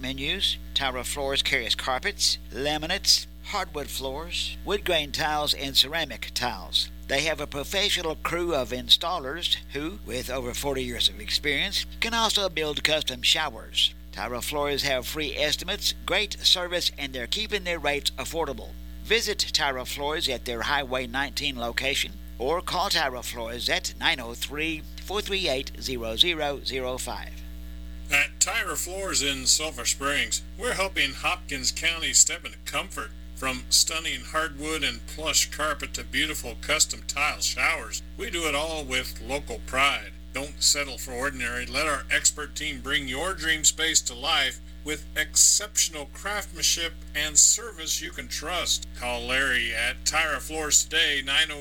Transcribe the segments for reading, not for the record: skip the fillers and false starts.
menus. Tyra Floors carries carpets, laminates, hardwood floors, wood grain tiles, and ceramic tiles. They have a professional crew of installers who, with over 40 years of experience, can also build custom showers. Tyra Floors have free estimates, great service, and they're keeping their rates affordable. Visit Tyra Floors at their Highway 19 location or call Tyra Floors at 903-438-0005. At Tyra Floors in Sulphur Springs, we're helping Hopkins County step into comfort. From stunning hardwood and plush carpet to beautiful custom tile showers, we do it all with local pride. Don't settle for ordinary. Let our expert team bring your dream space to life with exceptional craftsmanship and service you can trust. Call Larry at Tyra Floors today,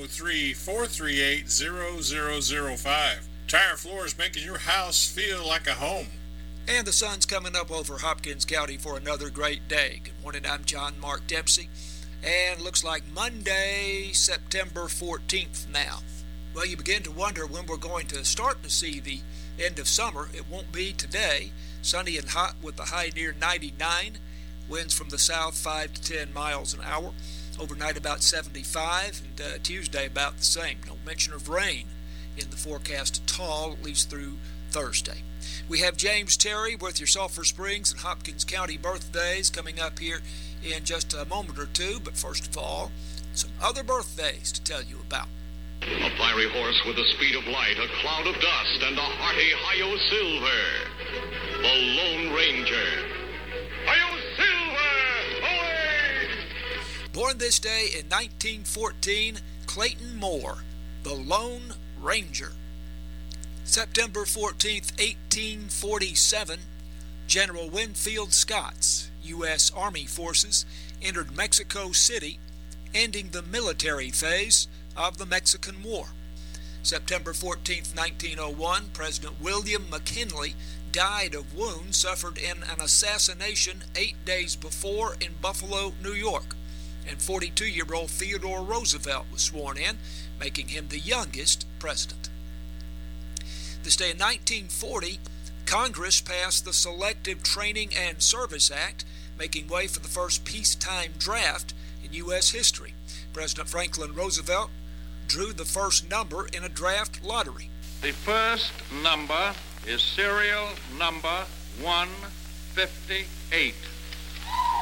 903-438-0005. Tyra Floors, making your house feel like a home. And the sun's coming up over Hopkins County for another great day. Good morning, I'm John Mark Dempsey, and looks like Monday, September 14th now. Well, you begin to wonder when we're going to start to see the end of summer. It won't be today. Sunny and hot with the high near 99. Winds from the south 5 to 10 miles an hour. Overnight about 75, and Tuesday about the same. No mention of rain in the forecast at all, at least through Thursday. We have James Terry with your Sulphur Springs and Hopkins County birthdays coming up here in just a moment or two. But first of all, some other birthdays to tell you about. A fiery horse with the speed of light, a cloud of dust, and a hearty Hi-Yo Silver. The Lone Ranger. Hi-Yo Silver! Away! Born this day in 1914, Clayton Moore, the Lone Ranger. September 14th, 1847, General Winfield Scott's U.S. Army forces entered Mexico City, ending the military phase of the Mexican War. September 14th, 1901, President William McKinley died of wounds suffered in an assassination 8 days before in Buffalo, New York. And 42-year-old Theodore Roosevelt was sworn in, making him the youngest president. This day in 1940, Congress passed the Selective Training and Service Act, making way for the first peacetime draft in U.S. history. President Franklin Roosevelt drew the first number in a draft lottery. The first number is serial number 158.